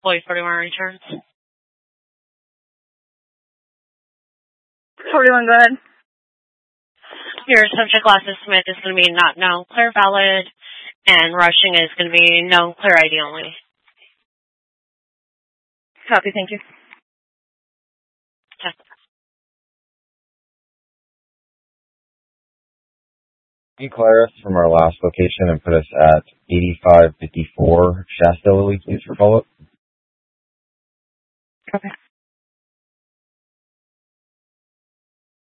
Boy 41 returns. 41, go ahead. Your subject last estimate is going to be not known, clear valid, and rushing is going to be known, clear ID only. Copy, thank you. Okay. Declare us from our last location and put us at 8554 Shasta, please, for follow-up. Okay.